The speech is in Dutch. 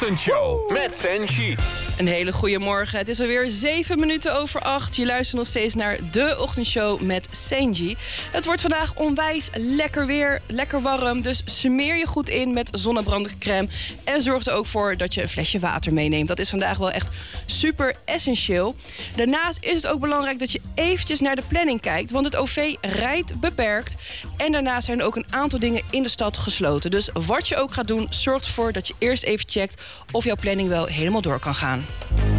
Ochtendshow met Senshi. Een hele goede morgen. Het is alweer 7 minuten over 8. Je luistert nog steeds naar de Ochtendshow met Senji. Het wordt vandaag onwijs lekker weer, lekker warm. Dus smeer je goed in met zonnebrandcrème. En zorg er ook voor dat je een flesje water meeneemt. Dat is vandaag wel echt super essentieel. Daarnaast is het ook belangrijk dat je eventjes naar de planning kijkt. Want het OV rijdt beperkt. En daarnaast zijn er ook een aantal dingen in de stad gesloten. Dus wat je ook gaat doen, zorg ervoor dat je eerst even checkt of jouw planning wel helemaal door kan gaan.